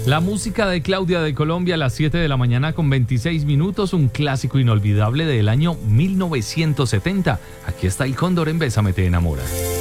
La música de Claudia de Colombia a las 7 de la mañana con 26 minutos, un clásico inolvidable del año 1970. Aquí está el Cóndor en Bésame te enamora.